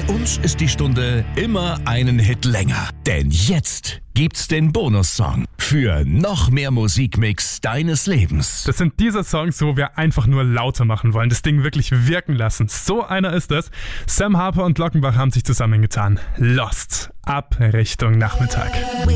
uns ist die Stunde immer einen Hit länger. Denn jetzt gibt's den Bonussong für noch mehr Musikmix deines Lebens. Das sind diese Songs, wo wir einfach nur lauter machen wollen, das Ding wirklich wirken lassen. So einer ist es. Sam Harper und Glockenbach haben sich zusammengetan. Lost. Ab Richtung Nachmittag.